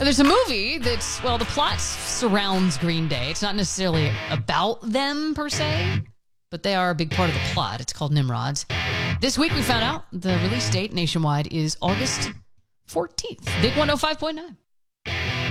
There's a movie that's, well, the plot surrounds Green Day. It's not necessarily about them per se, but they are a big part of the plot. It's called Nimrods. This week we found out the release date nationwide is August 14th. Big 105.9.